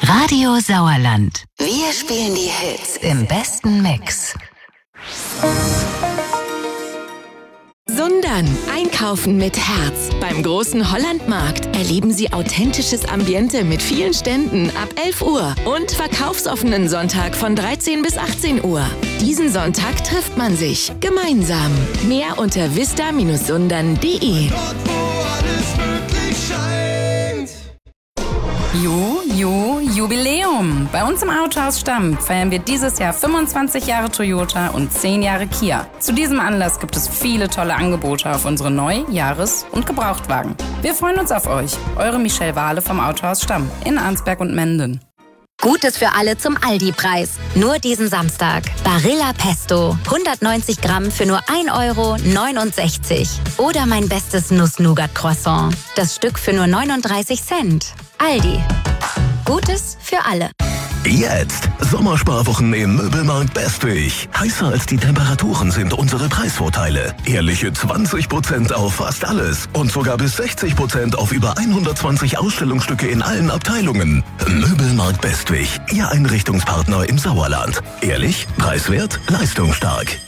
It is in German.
Radio Sauerland. Wir spielen die Hits Im besten Mix. Sundern. Einkaufen mit Herz. Beim großen Hollandmarkt erleben Sie authentisches Ambiente mit vielen Ständen ab 11 Uhr und verkaufsoffenen Sonntag von 13 bis 18 Uhr. Diesen Sonntag trifft man sich gemeinsam. Mehr unter vista-sundern.de. Jubiläum! Bei uns im Autohaus Stamm feiern wir dieses Jahr 25 Jahre Toyota und 10 Jahre Kia. Zu diesem Anlass gibt es viele tolle Angebote auf unsere Neu-, Jahres- und Gebrauchtwagen. Wir freuen uns auf euch. Eure Michelle Wahle vom Autohaus Stamm in Arnsberg und Menden. Gutes für alle zum Aldi-Preis. Nur diesen Samstag. Barilla Pesto. 190 Gramm für nur 1,69 €. Oder mein bestes Nuss-Nougat-Croissant. Das Stück für nur 39 Cent. Aldi. Gutes für alle. Jetzt Sommersparwochen im Möbelmarkt Bestwig. Heißer als die Temperaturen sind unsere Preisvorteile. Ehrliche 20% auf fast alles und sogar bis 60% auf über 120 Ausstellungsstücke in allen Abteilungen. Möbelmarkt Bestwig, Ihr Einrichtungspartner im Sauerland. Ehrlich, preiswert, leistungsstark.